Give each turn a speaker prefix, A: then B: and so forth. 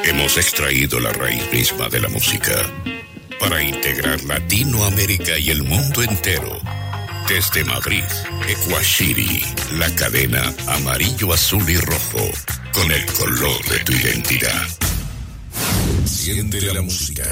A: Hemos extraído la raíz misma de la música para integrar Latinoamérica y el mundo entero. Desde Madrid, Ecuashiri, la cadena amarillo, azul y rojo, con el color de tu identidad. Siente la música.